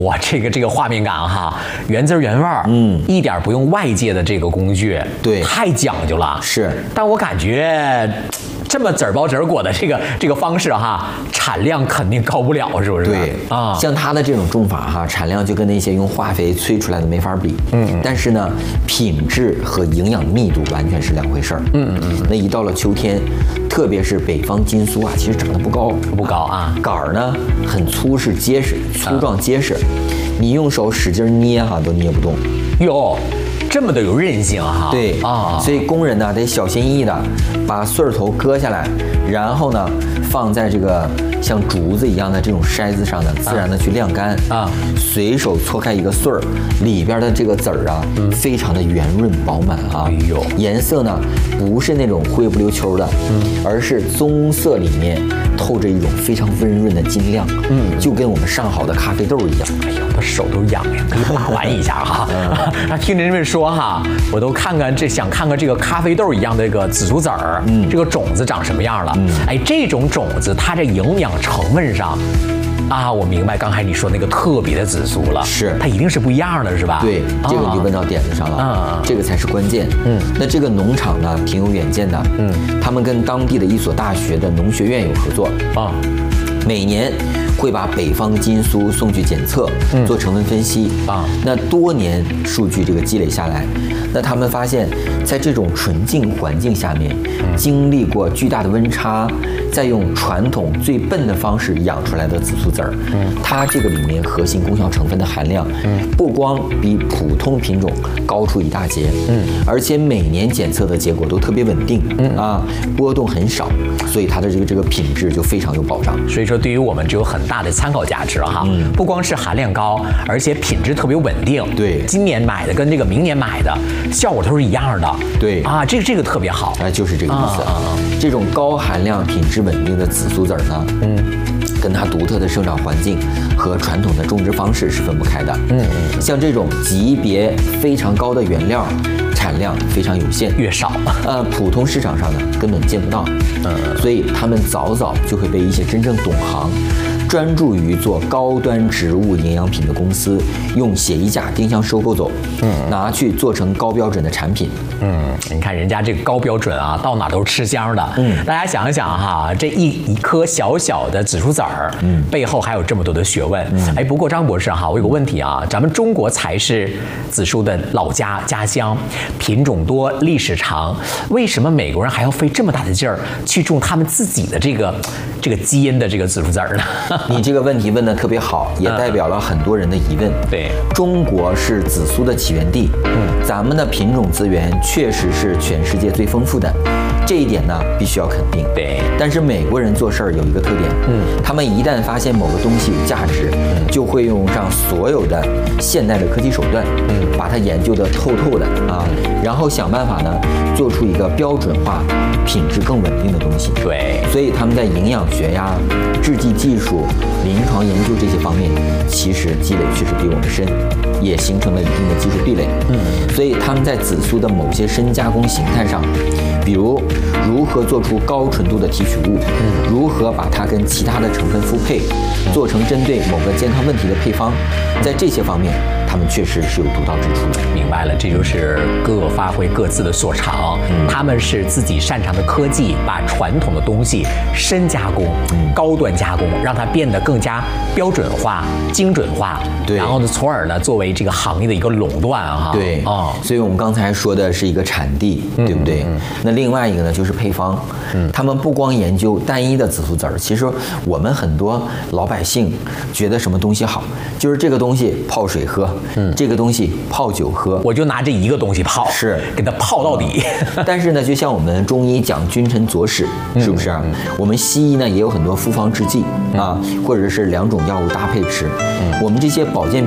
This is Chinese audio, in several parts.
哇，这个画面感哈，原汁原味儿，一点不用外界的这个工具， 对， 太讲究了。 是， 但我感觉这么籽儿包籽儿果的这个方式哈，产量肯定高不了，是不是？ 对啊，像它的这种种法哈，产量就跟那些用化肥催出来的没法比。但是呢，品质和营养密度完全是两回事儿。那一到了秋天，特别是北方金苏啊，其实长得不高啊， 杆儿呢很粗壮结实，你用手使劲捏哈都捏不动。 哟，这么的有韧性哈。 对啊，所以工人呢得小心翼翼的把穗儿头割下来，然后呢放在这个像竹子一样的这种筛子上呢，自然的去晾干啊，随手搓开一个穗儿，里边的这个籽儿啊，非常的圆润饱满啊。哎呦，颜色呢不是那种灰不溜秋的，而是棕色里面透着一种非常温润的晶亮，就跟我们上好的咖啡豆一样。 哎呀，我手都痒痒，可以把玩一下哈。听您这么说哈，我都想看看这个咖啡豆一样的这个紫苏籽儿，这个种子长什么样了？哎，这种种子它在营养成分上。啊，我明白，刚才你说那个特别的紫苏了， 是它一定是不一样的，是吧？ 对，这个你就问到点子上了，这个才是关键。那这个农场呢，挺有远见的，他们跟当地的一所大学的农学院有合作啊，每年会把北方金苏送去检测，做成分分析啊。那多年数据这个积累下来，那他们发现，在这种纯净环境下面，经历过巨大的温差，再用传统最笨的方式养出来的紫苏籽儿，它这个里面核心功效成分的含量，不光比普通品种高出一大截，而且每年检测的结果都特别稳定，啊，波动很少，所以它的这个品质就非常有保障。 所以说，对于我们就有很大的参考价值哈。不光是含量高，而且品质特别稳定。 对， 今年买的跟这个明年买的效果都是一样的。 对啊，这个特别好。 哎，就是这个意思。这种高含量、品质稳定的紫苏籽儿呢，跟它独特的生长环境和传统的种植方式是分不开的。像这种级别非常高的原料，产量非常有限， 越少， 普通市场上呢根本见不到。所以他们早就会被一些真正懂行、专注于做高端植物营养品的公司用血衣价定向收购走，拿去做成高标准的产品。 你看人家这个高标准啊，到哪都是吃香的。大家想一想哈，这一颗小小的紫苏籽儿，背后还有这么多的学问。哎，不过张博士哈，我有个问题啊，咱们中国才是紫苏的家乡，品种多，历史长，为什么美国人还要费这么大的劲儿去种他们自己的这个基因的这个紫苏籽儿呢？ 你这个问题问得特别好，也代表了很多人的疑问。 对， 中国是紫苏的起源地，咱们的品种资源确实是全世界最丰富的，这一点呢必须要肯定。 对， 但是美国人做事儿有一个特点，他们一旦发现某个东西有价值，就会用上所有的现代的科技手段，把它研究得透透的啊，然后想办法呢做出一个标准化、品质更稳定的东西。 对， 所以他们在营养学呀、制剂技术、临床研究这些方面，其实积累确实比我们深，也形成了一定的技术壁垒。所以他们在紫苏的某些深加工形态上，比如如何做出高纯度的提取物，如何把它跟其他的成分复配，做成针对某个健康问题的配方，在这些方面，他们确实是有独到之处的。 明白了，这就是各发挥各自的所长。他们是自己擅长的科技，把传统的东西深加工、高端加工，让它变得更加标准化、精准化。 对， 然后呢，从而呢，作为这个行业的一个垄断哈。 对所以我们刚才说的是一个产地，对不对？那另外一个呢，就是配方。他们不光研究单一的紫苏籽儿，其实我们很多老百姓觉得什么东西好，就是这个东西泡水喝，这个东西泡酒喝， 我就拿这一个东西泡， 是给它泡到底。 但是呢，就像我们中医讲君臣佐使，是不是？我们西医呢也有很多复方制剂啊，或者是2种药物搭配吃。我们这些保健品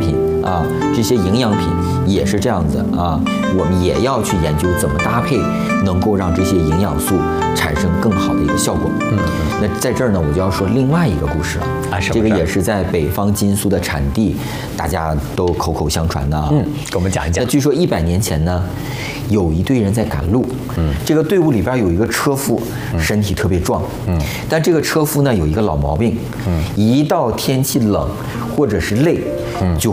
啊，这些营养品也是这样子啊，我们也要去研究怎么搭配，能够让这些营养素产生更好的一个效果。那在这儿呢，我就要说另外一个故事了啊，这个也是在北方金苏的产地，大家都口口相传的啊。 给我们讲一讲。 那据说100年前呢，有一队人在赶路，这个队伍里边有一个车夫，身体特别壮，但这个车夫呢有一个老毛病，一到天气冷或者是累，就